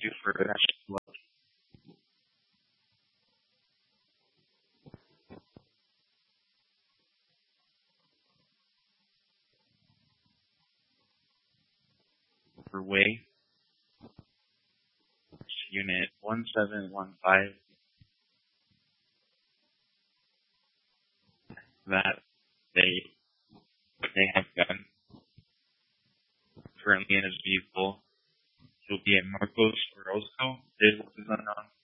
you for that. For Way, Unit 1715, that they have gun currently in his vehicle. He'll be at Marcos Orozco. This is unknown.